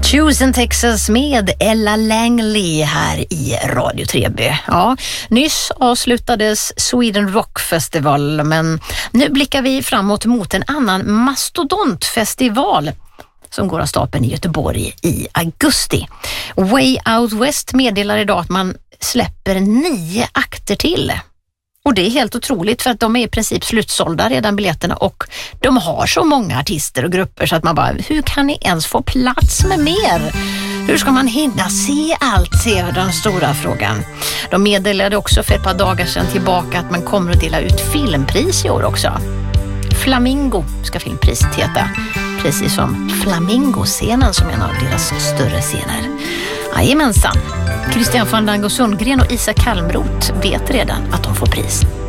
Houston, Texas med Ella Langley här i Radio Treby. Ja, nyss avslutades Sweden Rock Festival, men nu blickar vi framåt mot en annan mastodontfestival som går av stapeln i Göteborg i augusti. Way Out West meddelar idag att man släpper 9 akter till. Och det är helt otroligt för att de är i princip slutsålda redan biljetterna och de har så många artister och grupper så att man bara, hur kan ni ens få plats med mer? Hur ska man hinna se allt? Se den stora frågan. De meddelade också för ett par dagar sedan tillbaka att man kommer att dela ut filmpris i år också. Flamingo ska filmpriset heta. Precis som Flamingo-scenen som är en av deras större scener. Jajamensan. Christian van Dango Sundgren och Isa Kalmroth vet redan att de får pris.